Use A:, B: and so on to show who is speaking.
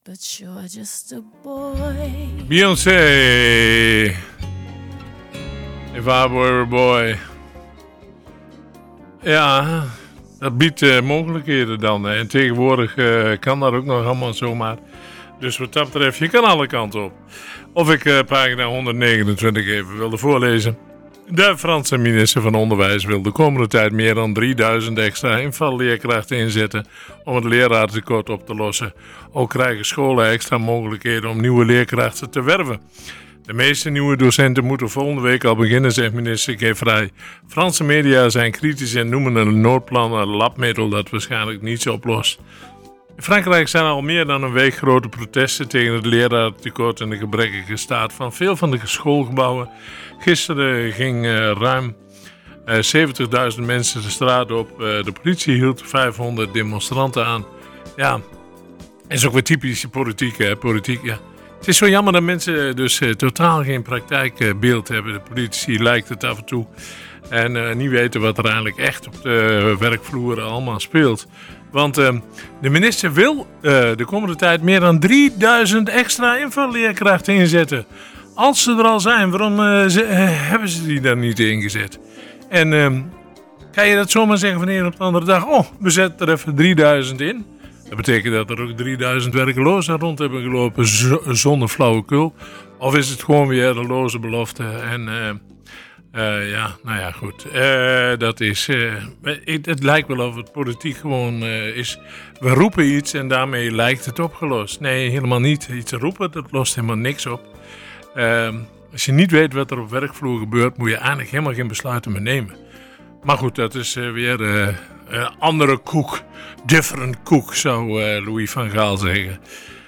A: but you're just a boy.
B: Beyoncé. If I were a boy. Ja, dat biedt mogelijkheden dan. Hè. En tegenwoordig kan dat ook nog allemaal zomaar. Dus wat dat betreft, je kan alle kanten op. Of ik pagina 129 even wilde voorlezen. De Franse minister van Onderwijs wil de komende tijd meer dan 3000 extra invalleerkrachten inzetten om het leraartekort op te lossen. Ook krijgen scholen extra mogelijkheden om nieuwe leerkrachten te werven. De meeste nieuwe docenten moeten volgende week al beginnen, zegt minister Guévrey. Franse media zijn kritisch en noemen een noodplan een labmiddel dat waarschijnlijk niets oplost. In Frankrijk zijn al meer dan een week grote protesten tegen het leraartekort en de gebrekkige staat van veel van de schoolgebouwen. Gisteren ging ruim 70.000 mensen de straat op. De politie hield 500 demonstranten aan. Ja, dat is ook weer typische politiek, hè? Politiek, ja. Het is zo jammer dat mensen dus totaal geen praktijkbeeld hebben. De politici lijkt het af en toe. En niet weten wat er eigenlijk echt op de werkvloer allemaal speelt. Want de minister wil de komende tijd meer dan 3000 extra invalleerkrachten inzetten. Als ze er al zijn, waarom hebben ze die dan niet ingezet? En kan je dat zomaar zeggen van de een op de andere dag? Oh, we zetten er even 3000 in. Dat betekent dat er ook 3000 werklozen rond hebben gelopen zonder flauwekul. Of is het gewoon weer een loze belofte? En ja, nou ja, goed. Dat is... het lijkt wel of het politiek gewoon is... We roepen iets en daarmee lijkt het opgelost. Nee, helemaal niet. Iets roepen, dat lost helemaal niks op. Als je niet weet wat er op werkvloer gebeurt, moet je eigenlijk helemaal geen besluiten meer nemen. Maar goed, dat is weer andere koek. Different koek, zou Louis van Gaal zeggen.